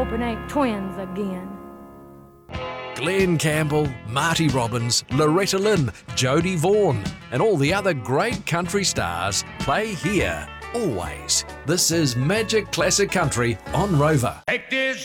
hope it ain't twins again. Glenn Campbell, Marty Robbins, Loretta Lynn, Jodie Vaughan, and all the other great country stars play here, always. This is Magic Classic Country on Rover. Take this